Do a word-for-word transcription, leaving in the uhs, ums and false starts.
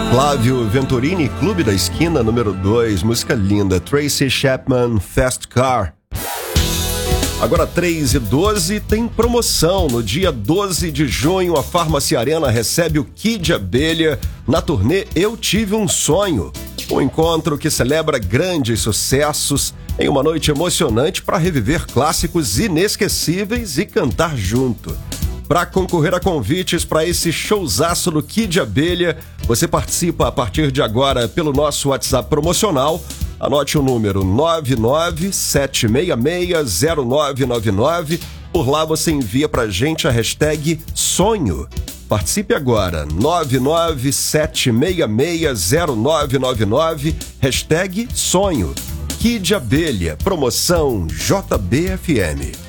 Flávio Venturini, Clube da Esquina, número dois, música linda, Tracy Chapman, Fast Car. Agora três e doze, tem promoção. No dia doze de junho, a Farmácia Arena recebe o Kid Abelha na turnê Eu Tive um Sonho. Um encontro que celebra grandes sucessos em uma noite emocionante para reviver clássicos inesquecíveis e cantar junto. Para concorrer a convites para esse showzaço do Kid Abelha, você participa a partir de agora pelo nosso WhatsApp promocional. Anote o número nove nove sete seis seis zero nove nove nove. Por lá você envia pra gente a hashtag sonho. Participe agora, nove nove sete seis seis zero nove nove nove, hashtag sonho. Kid Abelha, promoção J B F M.